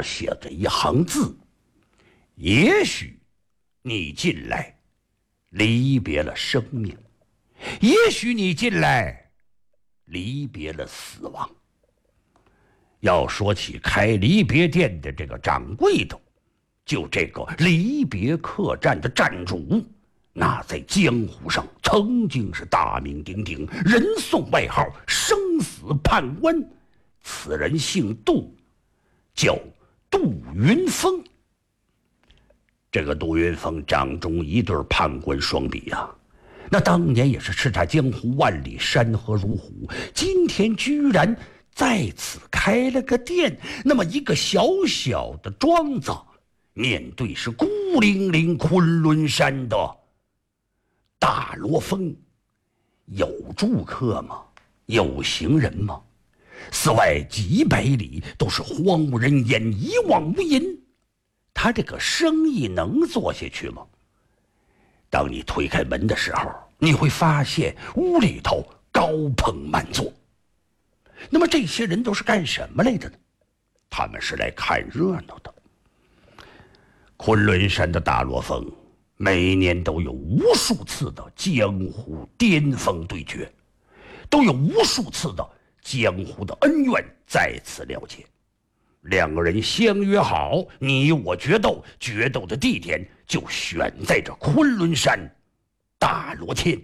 写着一行字：也许你进来离别了生命，也许你进来离别了死亡。要说起开离别店的这个掌柜的，就这个离别客栈的站主，那在江湖上曾经是大名鼎鼎，人送外号生死判官。此人姓杜，叫杜云峰。这个杜云峰掌中一对判官双臂啊，那当年也是叱咤江湖，万里山河如虎，今天居然在此开了个店，那么一个小小的庄子，面对是孤零零昆仑山的大罗峰，有住客吗？有行人吗？四外几百里都是荒无人烟，一望无垠，他这个生意能做下去吗？当你推开门的时候，你会发现屋里头高朋满座。那么这些人都是干什么来的呢？他们是来看热闹的。昆仑山的大罗峰每年都有无数次的江湖巅峰对决，都有无数次的江湖的恩怨再次了结。两个人相约好，你我决斗，决斗的地点就选在这昆仑山大罗天。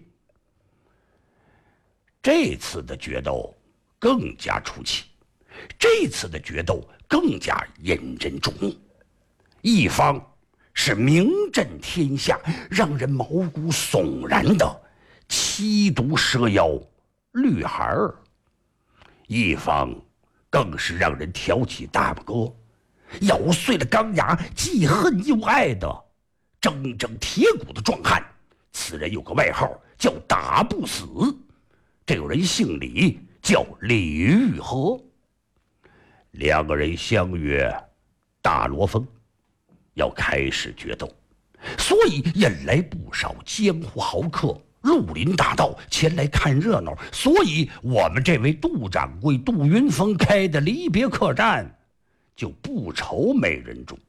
这次的决斗更加出奇，这次的决斗更加引人注目。一方是名震天下，让人毛骨悚然的七毒蛇妖绿孩儿，一方更是让人挑起大拇哥，咬碎了钢牙，既恨又爱的铮铮铁骨的壮汉。此人有个外号叫打不死，这个人姓李，叫李玉和。两个人相约大罗峰，要开始决斗，所以引来不少江湖豪客绿林大道前来看热闹。所以我们这位杜掌柜杜云峰开的离别客栈就不愁没人住。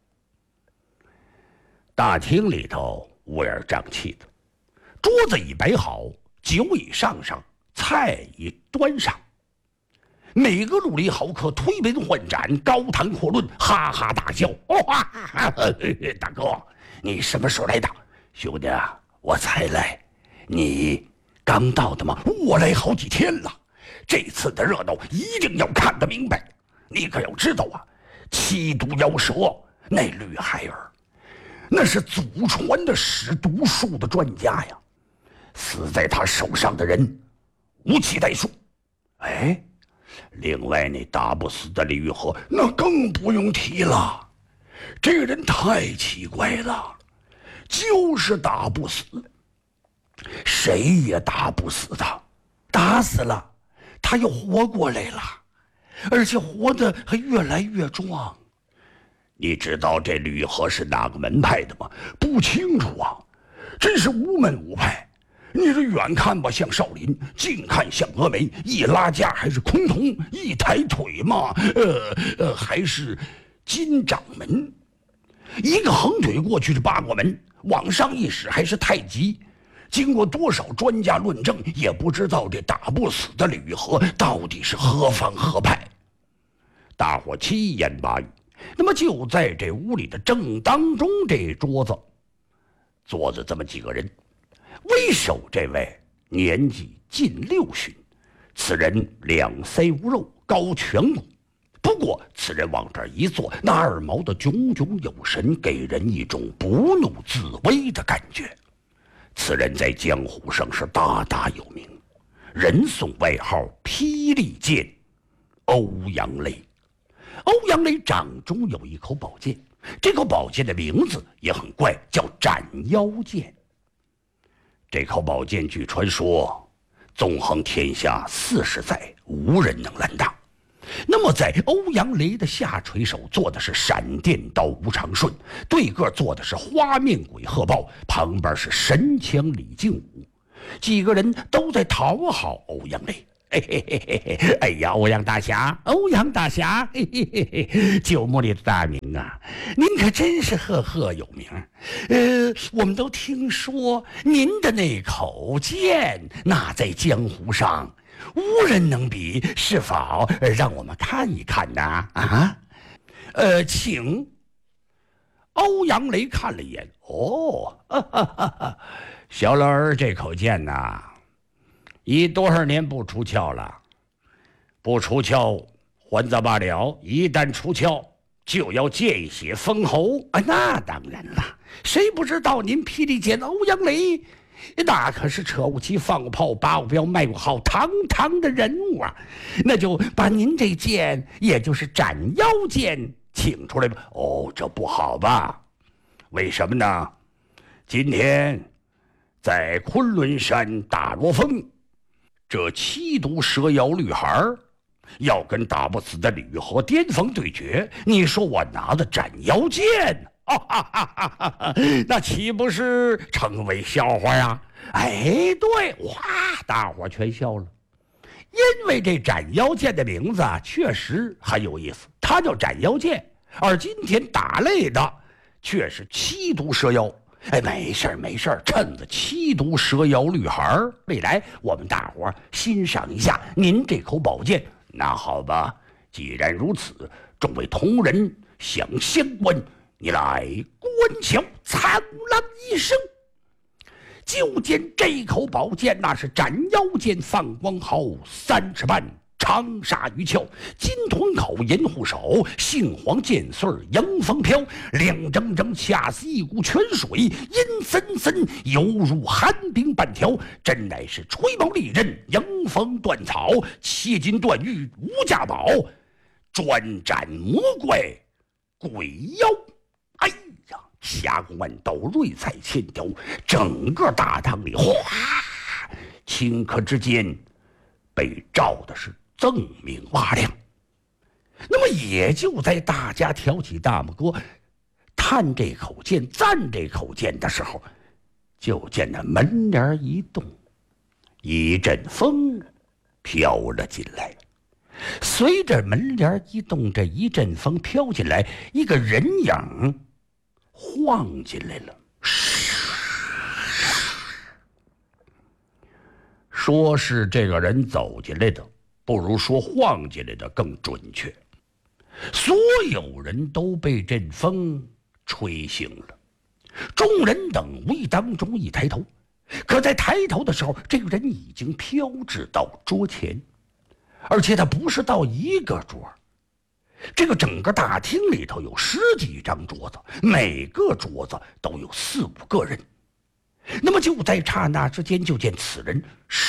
大厅里头乌烟瘴气的，桌子已摆好，酒已上，菜已端上，每个绿林豪客推杯换盏，高谈阔论，哈哈大笑。大哥，你什么时候来的？兄弟啊，我才来。你刚到的吗？我来好几天了。这次的热闹一定要看得明白。你可要知道啊，七毒妖蛇那绿孩儿，那是祖传的使毒术的专家呀。死在他手上的人无期待数。哎，另外那打不死的李玉和，那更不用提了。这个人太奇怪了，就是打不死，谁也打不死他。打死了，他又活过来了，而且活得还越来越壮。你知道这李玉和是哪个门派的吗？不清楚啊，真是无门无派。你这远看吧像少林，近看像峨眉，一拉架还是崆峒，一抬腿嘛，还是金掌门，一个横腿过去是八卦门，往上一使还是太极。经过多少专家论证，也不知道这打不死的李玉和到底是何方何派。大伙七言八语。那么就在这屋里的正当中，这桌子坐着这么几个人。为首这位年纪近60，此人两腮无肉，高颧骨。不过此人往这儿一坐，那二毛的炯炯有神，给人一种不怒自威的感觉。此人在江湖上是大大有名，人送外号霹雳剑欧阳雷。欧阳雷掌中有一口宝剑，这口宝剑的名字也很怪，叫斩妖剑。这口宝剑据传说纵横天下40载，无人能拦挡。那么在欧阳雷的下垂手做的是闪电刀吴长顺，对个做的是花面鬼贺豹，旁边是神枪李靖武。几个人都在讨好欧阳雷， 嘿嘿嘿嘿嘿！哎呀，欧阳大侠，欧阳大侠，嘿嘿嘿嘿！九牧里的大名啊，您可真是赫赫有名。我们都听说您的那口剑，那在江湖上无人能比，是否让我们看一看呢？啊？请。欧阳雷看了一眼，小老儿这口剑呐，已多少年不出鞘了。不出鞘还则罢了，一旦出鞘，就要见血封喉啊！那当然了，谁不知道您霹雳剑欧阳雷，那可是扯无旗放过炮、拔过镖、卖过号，堂堂的人物啊！那就把您这剑，也就是斩妖剑，请出来吧。这不好吧？为什么呢？今天在昆仑山大罗峰，这七毒蛇妖绿孩要跟打不死的吕和巅峰对决，你说我拿的斩妖剑，那岂不是成为笑话呀？哎，对，哇，大伙全笑了，因为这斩妖剑的名字确实很有意思，它叫斩妖剑，而今天打擂的却是七毒蛇妖。哎，没事没事，趁着七毒蛇妖绿孩未来，我们大伙欣赏一下您这口宝剑。那好吧，既然如此，众位同仁向仙官，你来观瞧。苍狼一声，就见这口宝剑那是斩妖剑，放光毫30瓣，长沙鱼鞘，金臀口，银护手，杏黄剑穗，迎风飘，亮铮铮，恰似一股泉水，阴森森，犹如寒冰半条，真乃是吹毛利刃，迎风断草，切金断玉，无价宝，专斩魔怪鬼妖。哎呀，霞光万道，瑞彩千条，整个大堂里哗，顷刻之间被照的是锃明瓦亮。那么也就在大家挑起大拇哥叹这口剑赞这口剑的时候，就见那门帘一动，一阵风飘了进来。随着门帘一动，这一阵风飘进来，一个人影晃进来了。说是这个人走进来的，不如说晃进来的更准确。所有人都被阵风吹醒了，众人等无意当中一抬头，可在抬头的时候，这个人已经飘至到桌前，而且他不是到一个桌，这个整个大厅里头有10几张桌子，每个桌子都有4、5个人。那么就在刹那之间，就见此人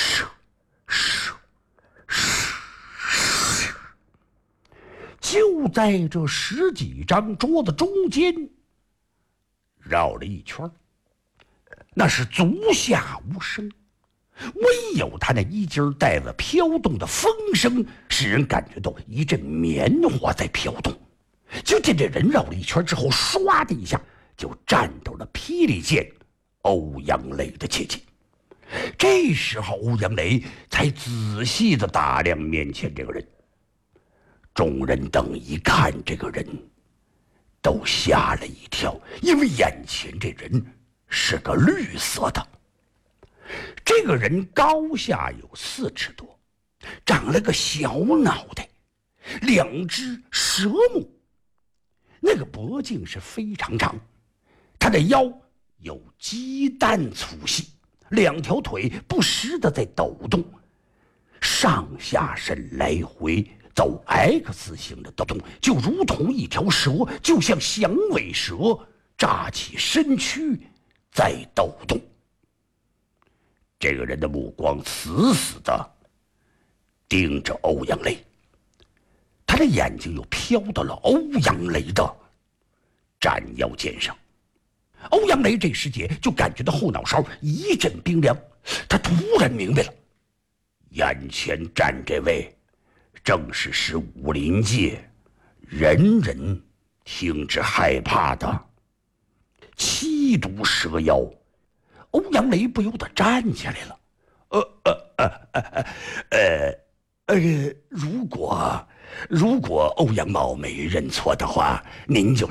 就在这10几张桌子中间绕了一圈，那是足下无声，唯有他那衣襟带着飘动的风声，使人感觉到一阵棉花在飘动。就见这人绕了一圈之后，唰的一下就站到了霹雳剑欧阳雷的切近。这时候欧阳雷才仔细地打量面前这个人，众人等一看这个人都吓了一跳，因为眼前这人是个绿色的。这个人高下有4尺多，长了个小脑袋，2只蛇目，那个脖颈是非常长，他的腰有鸡蛋粗细，2条腿不时的在抖动，上下身来回走 X 型的抖动，就如同一条蛇，就像响尾蛇扎起身躯在抖动。这个人的目光死死的盯着欧阳雷，他的眼睛又飘到了欧阳雷的斩妖剑上。欧阳雷这时节就感觉到后脑勺一阵冰凉，他突然明白了，眼前站这位正是使武林界人人听之害怕的七毒蛇妖。欧阳雷不由得站起来了。 如果欧阳茂没认错的话，您就